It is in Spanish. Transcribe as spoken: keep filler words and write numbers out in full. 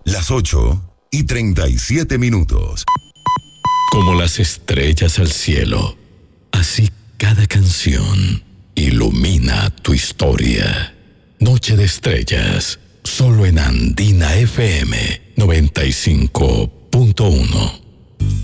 Las ocho y treinta y siete minutos. Como las estrellas al cielo, así cada canción ilumina tu historia. Noche de Estrellas, solo en Andina F M noventa y cinco punto uno.